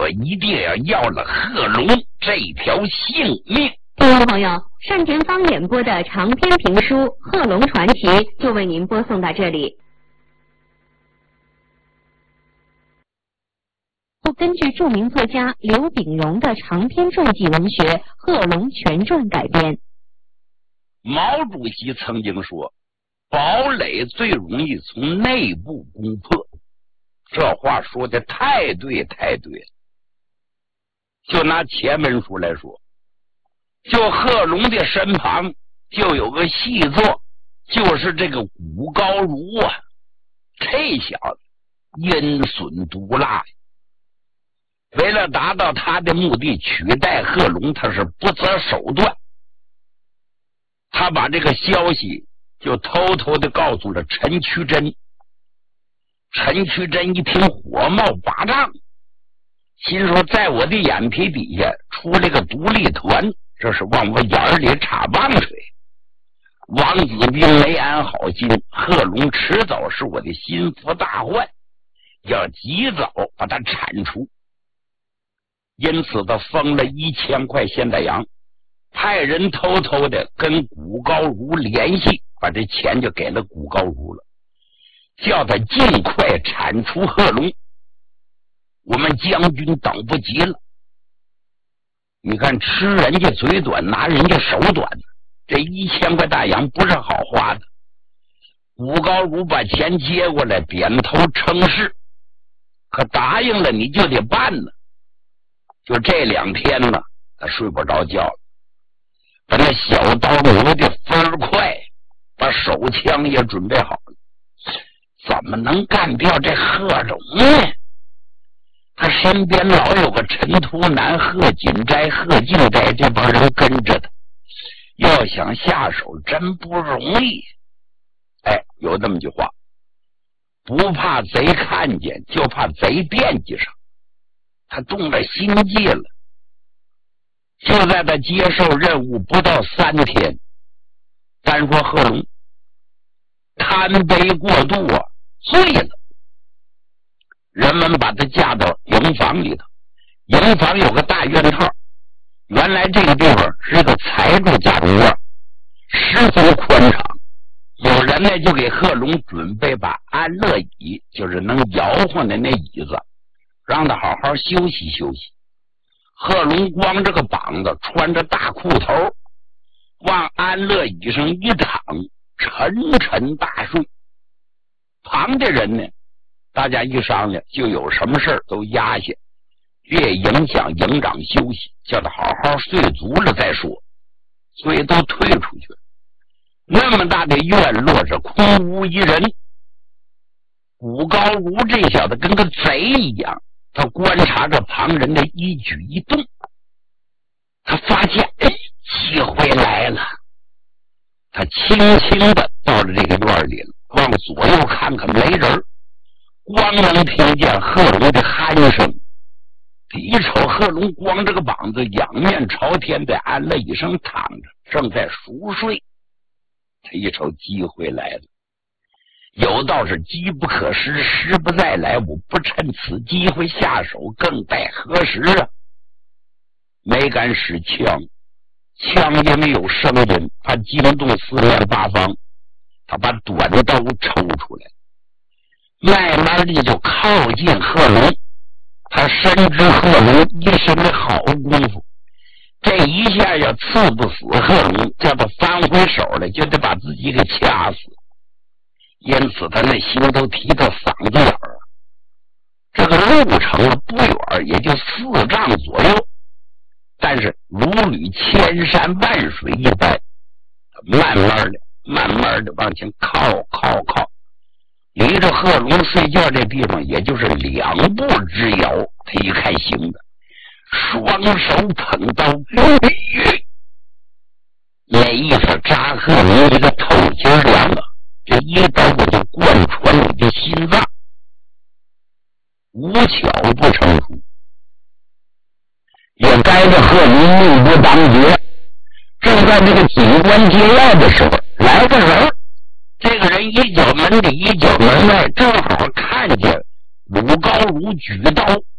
我一定要了贺龙这条性命。 听众朋友，单田芳演播的长篇评书《贺龙传奇》就为您播送到这里。根据著名作家刘秉荣的长篇传记文学《贺龙全传》改编。 毛主席曾经说，堡垒最容易从内部攻破，这话说的太对太对了。就拿前文书来说，就贺龙的身旁就有个细作，就是这个古高如啊，这小子阴损毒辣，为了达到他的目的，取代贺龙，他是不择手段。他把这个消息就偷偷的告诉了陈渠珍。陈渠珍一听火冒八丈，心说在我的眼皮底下出了个独立团，这是往我眼里插棒槌。王子兵没安好心，贺龙迟早是我的心腹大患，要及早把他铲除。因此他封了1000块现代洋，派人偷偷的跟古高如联系，把这钱就给了古高如了，叫他尽快铲除贺龙。我们将军等不及了。你看，吃人家嘴短，拿人家手短，这1000块大洋不是好花的。古高如把钱接过来，点头称是，可答应了你就得办呢。就这2天呢，他睡不着觉了，把那小刀磨的分快，把手枪也准备好了。怎么能干掉这贺龙呢？他身边老有个陈图南、贺锦斋、贺敬斋这帮人跟着他，要想下手真不容易。有这么句话，不怕贼看见，就怕贼惦记上。他动了心计了。就在他接受任务不到3天，单说贺龙贪杯过度啊，醉了。人们把他架到营房里头，营房有个大院套，原来这个地方是一个财主家中院，十分宽敞。有人呢就给贺龙准备把安乐椅，就是能摇晃的那椅子，让他好好休息休息。贺龙光着个膀子，穿着大裤头，往安乐椅上一躺，沉沉大睡。旁的人呢，大家一商量，就有什么事都压下，别影响营长休息，叫他好好睡足了再说，所以都退出去了。那么大的院落是空无一人。古高如这小子跟个贼一样，他观察着旁人的一举一动，他发现机会来了。他轻轻的到了这个院里了，往左右看看没人，光能听见贺龙的鼾声。一瞅贺龙光着个膀子，仰面朝天，在安乐椅上躺着，正在熟睡。他一瞅机会来了，有道是机不可失，失不再来，我不趁此机会下手，更待何时啊？没敢使枪，枪也没有声音，怕惊动四面八方。他把短刀抽出来，慢慢的就靠近贺龙。他深知贺龙一身的好功夫，这一下要刺不死贺龙，叫他翻回手来就得把自己给掐死。因此他那心都提到嗓子眼儿。这个路程不远，也就4丈左右，但是如履千山万水一般，慢慢的往前靠，离着贺龙睡觉这地方也就是2步之遥。他一看行的，双手捧刀，那意思扎贺龙一个透心凉啊，这一刀我就贯穿你的心脏。无巧不成书，也该着贺龙命不当绝。正在这个警官接要的时候，来个人，这个人一脚门里一脚门外，正好看见鲁高如举刀